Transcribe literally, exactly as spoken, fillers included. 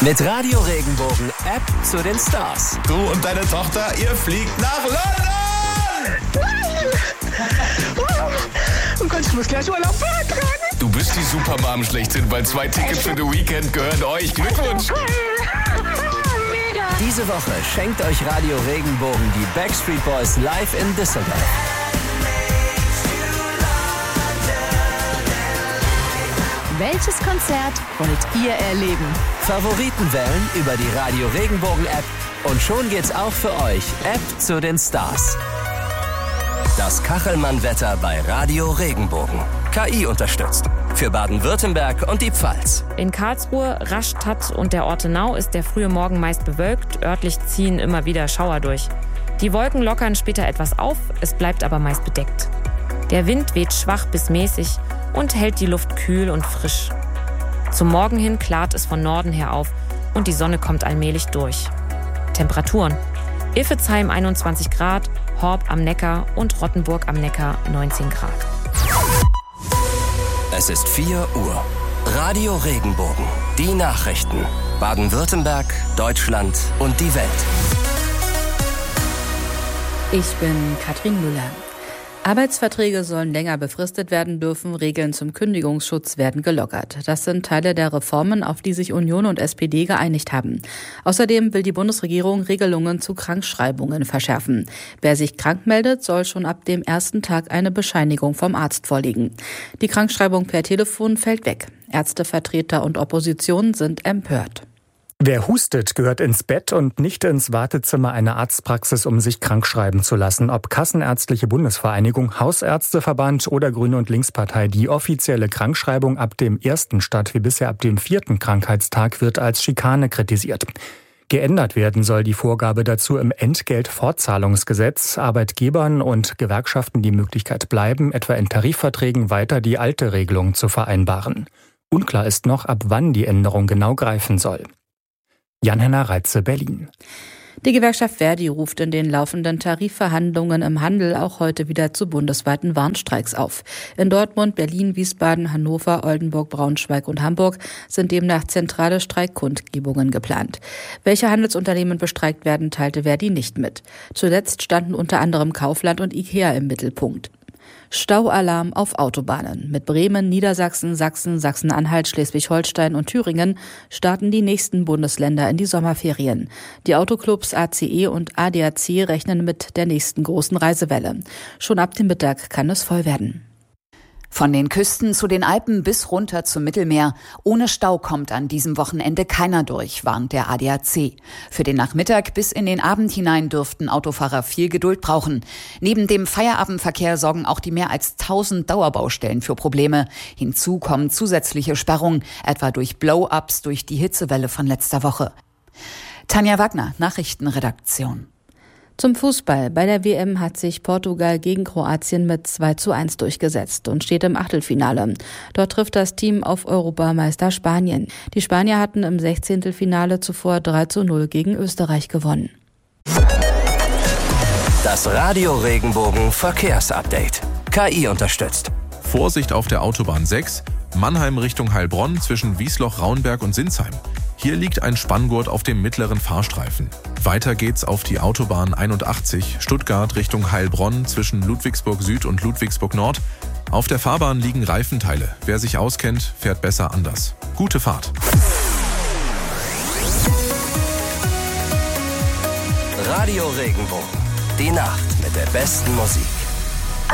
Mit Radio Regenbogen App zu den Stars. Du und deine Tochter, ihr fliegt nach London! Oh Gott, ich muss gleich Urlaub beantragen. Du bist die Supermom schlechthin, weil zwei Tickets für The Weekend gehören euch. Glückwunsch! Diese Woche schenkt euch Radio Regenbogen die Backstreet Boys live in Düsseldorf. Welches Konzert wollt ihr erleben? Favoriten wählen über die Radio Regenbogen App und schon geht's auch für euch. App zu den Stars. Das Kachelmann-Wetter bei Radio Regenbogen. K I unterstützt. Für Baden-Württemberg und die Pfalz. In Karlsruhe, Rastatt und der Ortenau ist der frühe Morgen meist bewölkt. Örtlich ziehen immer wieder Schauer durch. Die Wolken lockern später etwas auf, es bleibt aber meist bedeckt. Der Wind weht schwach bis mäßig und hält die Luft kühl und frisch. Zum Morgen hin klart es von Norden her auf und die Sonne kommt allmählich durch. Temperaturen: Iffezheim einundzwanzig Grad, Horb am Neckar und Rottenburg am Neckar neunzehn Grad. Es ist vier Uhr. Radio Regenbogen. Die Nachrichten. Baden-Württemberg, Deutschland und die Welt. Ich bin Katrin Müller. Arbeitsverträge sollen länger befristet werden dürfen, Regeln zum Kündigungsschutz werden gelockert. Das sind Teile der Reformen, auf die sich Union und S P D geeinigt haben. Außerdem will die Bundesregierung Regelungen zu Krankschreibungen verschärfen. Wer sich krank meldet, soll schon ab dem ersten Tag eine Bescheinigung vom Arzt vorlegen. Die Krankschreibung per Telefon fällt weg. Ärztevertreter und Opposition sind empört. Wer hustet, gehört ins Bett und nicht ins Wartezimmer einer Arztpraxis, um sich krankschreiben zu lassen. Ob Kassenärztliche Bundesvereinigung, Hausärzteverband oder Grüne- und Linkspartei, die offizielle Krankschreibung ab dem ersten statt wie bisher ab dem vierten Krankheitstag wird als Schikane kritisiert. Geändert werden soll die Vorgabe dazu im Entgeltfortzahlungsgesetz. Arbeitgebern und Gewerkschaften die Möglichkeit bleiben, etwa in Tarifverträgen weiter die alte Regelung zu vereinbaren. Unklar ist noch, ab wann die Änderung genau greifen soll. Jan-Henner Reitze, Berlin. Die Gewerkschaft Verdi ruft in den laufenden Tarifverhandlungen im Handel auch heute wieder zu bundesweiten Warnstreiks auf. In Dortmund, Berlin, Wiesbaden, Hannover, Oldenburg, Braunschweig und Hamburg sind demnach zentrale Streikkundgebungen geplant. Welche Handelsunternehmen bestreikt werden, teilte Verdi nicht mit. Zuletzt standen unter anderem Kaufland und Ikea im Mittelpunkt. Staualarm auf Autobahnen. Mit Bremen, Niedersachsen, Sachsen, Sachsen-Anhalt, Schleswig-Holstein und Thüringen starten die nächsten Bundesländer in die Sommerferien. Die Autoclubs A C E und A D A C rechnen mit der nächsten großen Reisewelle. Schon ab dem Mittag kann es voll werden. Von den Küsten zu den Alpen bis runter zum Mittelmeer. Ohne Stau kommt an diesem Wochenende keiner durch, warnt der A D A C. Für den Nachmittag bis in den Abend hinein dürften Autofahrer viel Geduld brauchen. Neben dem Feierabendverkehr sorgen auch die mehr als tausend Dauerbaustellen für Probleme. Hinzu kommen zusätzliche Sperrungen, etwa durch Blow-ups durch die Hitzewelle von letzter Woche. Tanja Wagner, Nachrichtenredaktion. Zum Fußball. Bei der W M hat sich Portugal gegen Kroatien mit zwei zu eins durchgesetzt und steht im Achtelfinale. Dort trifft das Team auf Europameister Spanien. Die Spanier hatten im Sechzehntelfinale zuvor drei zu null gegen Österreich gewonnen. Das Radio Regenbogen Verkehrsupdate. K I unterstützt. Vorsicht auf der Autobahn sechs, Mannheim Richtung Heilbronn zwischen Wiesloch, Rauenberg und Sinsheim. Hier liegt ein Spanngurt auf dem mittleren Fahrstreifen. Weiter geht's auf die Autobahn einundachtzig, Stuttgart Richtung Heilbronn zwischen Ludwigsburg Süd und Ludwigsburg Nord. Auf der Fahrbahn liegen Reifenteile. Wer sich auskennt, fährt besser anders. Gute Fahrt. Radio Regenbogen. Die Nacht mit der besten Musik.